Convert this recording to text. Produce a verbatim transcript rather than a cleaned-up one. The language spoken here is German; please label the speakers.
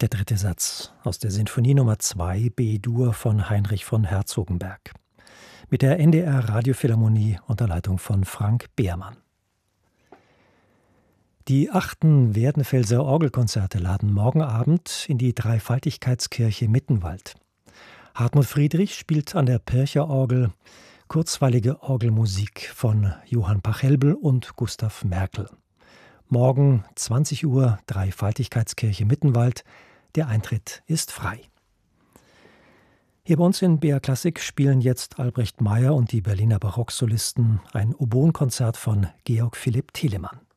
Speaker 1: der dritte Satz aus der Sinfonie Nummer zwei B-Dur von Heinrich von Herzogenberg mit der N D R Radiophilharmonie unter Leitung von Frank Behrmann. Die achten Werdenfelser Orgelkonzerte laden morgen Abend in die Dreifaltigkeitskirche Mittenwald. Hartmut Friedrich spielt an der Pircher-Orgel kurzweilige Orgelmusik von Johann Pachelbel und Gustav Merkel. Morgen zwanzig Uhr, Dreifaltigkeitskirche Mittenwald. Der Eintritt ist frei. Hier bei uns in B R Klassik spielen jetzt Albrecht Meyer und die Berliner Barocksolisten ein Oboenkonzert von Georg Philipp Telemann.